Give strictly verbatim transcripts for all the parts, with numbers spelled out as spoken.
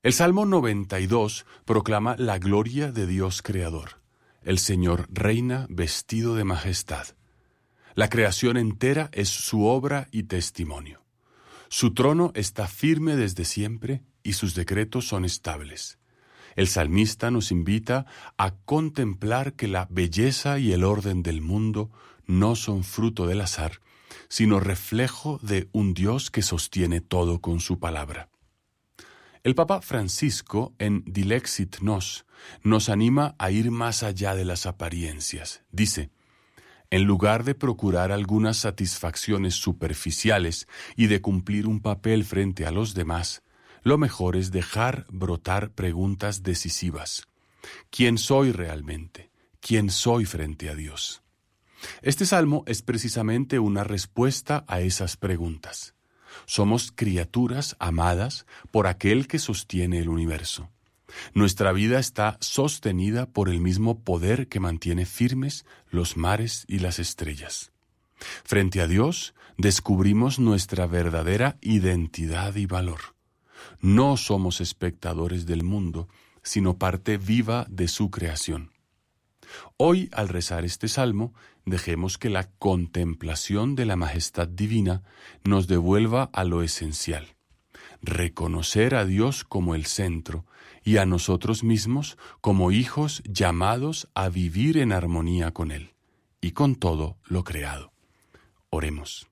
El Salmo noventa y dos proclama la gloria de Dios Creador. El Señor reina vestido de majestad. La creación entera es su obra y testimonio. Su trono está firme desde siempre y sus decretos son estables. El salmista nos invita a contemplar que la belleza y el orden del mundo no son fruto del azar, sino reflejo de un Dios que sostiene todo con su palabra. El Papa Francisco, en Dilexit Nos, nos anima a ir más allá de las apariencias. Dice: en lugar de procurar algunas satisfacciones superficiales y de cumplir un papel frente a los demás, lo mejor es dejar brotar preguntas decisivas. ¿Quién soy realmente? ¿Quién soy frente a Dios? Este salmo es precisamente una respuesta a esas preguntas. Somos criaturas amadas por aquel que sostiene el universo. Nuestra vida está sostenida por el mismo poder que mantiene firmes los mares y las estrellas. Frente a Dios, descubrimos nuestra verdadera identidad y valor. No somos espectadores del mundo, sino parte viva de su creación. Hoy, al rezar este salmo, dejemos que la contemplación de la majestad divina nos devuelva a lo esencial: reconocer a Dios como el centro y a nosotros mismos como hijos llamados a vivir en armonía con Él y con todo lo creado. Oremos.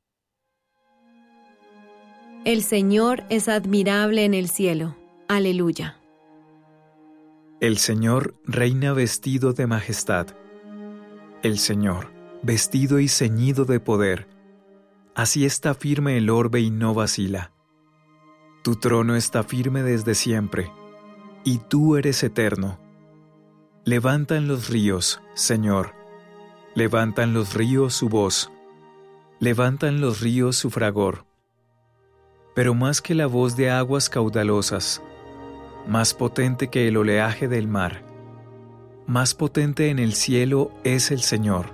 El Señor es admirable en el cielo. Aleluya. El Señor reina vestido de majestad. El Señor, vestido y ceñido de poder. Así está firme el orbe y no vacila. Tu trono está firme desde siempre, y tú eres eterno. Levantan los ríos, Señor. Levantan los ríos su voz. Levantan los ríos su fragor. Pero más que la voz de aguas caudalosas, más potente que el oleaje del mar, más potente en el cielo es el Señor.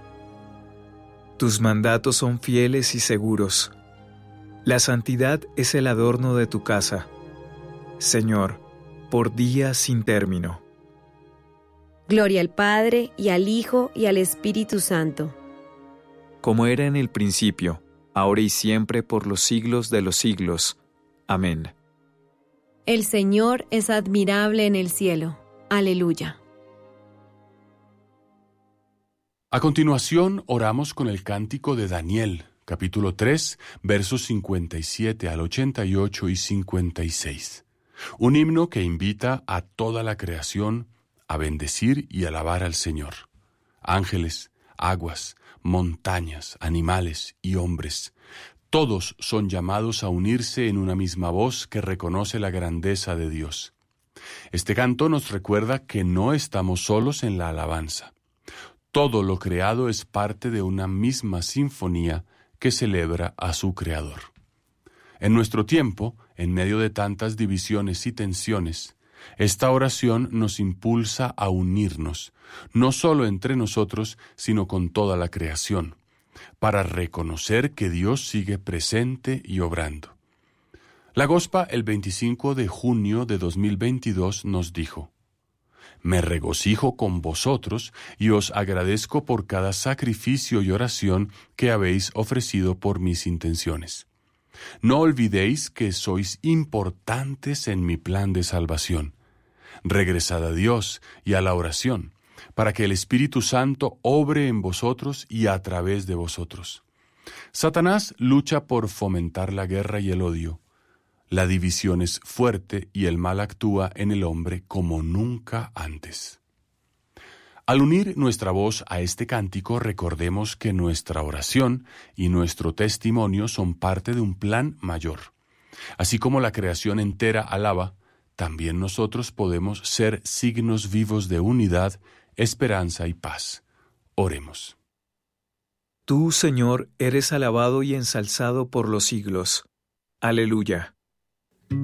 Tus mandatos son fieles y seguros. La santidad es el adorno de tu casa, Señor, por días sin término. Gloria al Padre, y al Hijo, y al Espíritu Santo. Como era en el principio, ahora y siempre, por los siglos de los siglos. Amén. El Señor es admirable en el cielo. Aleluya. A continuación, oramos con el cántico de Daniel, capítulo tres, versos cincuenta y siete al ochenta y ocho y cincuenta y seis. Un himno que invita a toda la creación a bendecir y alabar al Señor. Ángeles, aguas, montañas, animales y hombres, todos son llamados a unirse en una misma voz que reconoce la grandeza de Dios. Este canto nos recuerda que no estamos solos en la alabanza. Todo lo creado es parte de una misma sinfonía que celebra a su Creador. En nuestro tiempo, en medio de tantas divisiones y tensiones, esta oración nos impulsa a unirnos, no solo entre nosotros, sino con toda la creación, para reconocer que Dios sigue presente y obrando. La Gospa, el veinticinco de junio de dos mil veintidós, nos dijo: Me regocijo con vosotros y os agradezco por cada sacrificio y oración que habéis ofrecido por mis intenciones. No olvidéis que sois importantes en mi plan de salvación. Regresad a Dios y a la oración, para que el Espíritu Santo obre en vosotros y a través de vosotros. Satanás lucha por fomentar la guerra y el odio. La división es fuerte y el mal actúa en el hombre como nunca antes. Al unir nuestra voz a este cántico, recordemos que nuestra oración y nuestro testimonio son parte de un plan mayor. Así como la creación entera alaba, también nosotros podemos ser signos vivos de unidad, esperanza y paz. Oremos. Tú, Señor, eres alabado y ensalzado por los siglos. Aleluya.